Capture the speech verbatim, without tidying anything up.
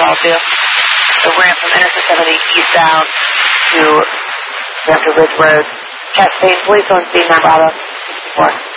call to. The ramp from Interstate seventy eastbound to Ramp to Ridge Road. Cat State, police on speed nine Bravo. sixty-four.